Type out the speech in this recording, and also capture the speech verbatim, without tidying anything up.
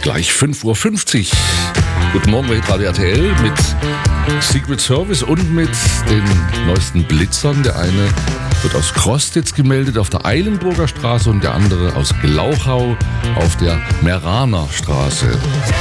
Gleich fünf Uhr fünfzig. Guten Morgen bei Radio R T L mit Secret Service und mit den neuesten Blitzern. Der eine wird aus Krostitz gemeldet auf der Eilenburger Straße und der andere aus Glauchau auf der Meraner Straße.